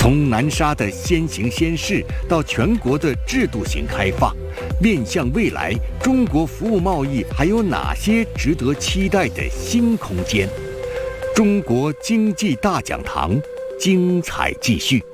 从南沙的先行先试到全国的制度型开放，面向未来，中国服务贸易还有哪些值得期待的新空间？中国经济大讲堂，精彩继续。